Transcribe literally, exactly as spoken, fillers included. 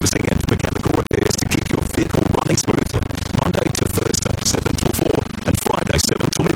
servicing and mechanical repairs to keep your vehicle running smoothly. Monday to Thursday, seven till four, and Friday, seven till